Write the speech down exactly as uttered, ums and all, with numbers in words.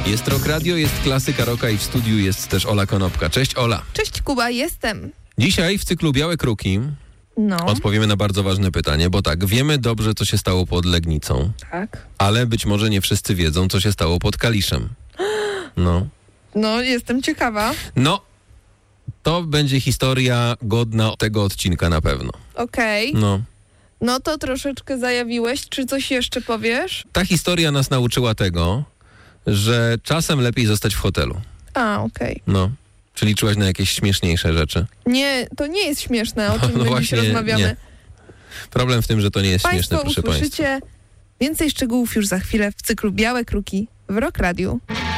Jest Rock Radio, jest klasyka rocka i w studiu jest też Ola Konopka. Cześć Ola. Cześć Kuba, jestem. Dzisiaj w cyklu Białe Kruki No. odpowiemy na bardzo ważne pytanie, bo tak, wiemy dobrze, co się stało pod Legnicą, Tak. ale być może nie wszyscy wiedzą, co się stało pod Kaliszem. No. No, jestem ciekawa. No, to będzie historia godna tego odcinka na pewno. Okej. No. No to troszeczkę zajawiłeś. Czy coś jeszcze powiesz? Ta historia nas nauczyła tego, że czasem lepiej zostać w hotelu. A, okej. No. Czy liczyłaś na jakieś śmieszniejsze rzeczy? Nie, to nie jest śmieszne, o No, czym no my właśnie, dziś rozmawiamy. nie. Problem w tym, że to nie jest Państwo śmieszne, proszę usłyszycie Państwa. więcej szczegółów już za chwilę w cyklu Białe Kruki w Rock Radiu.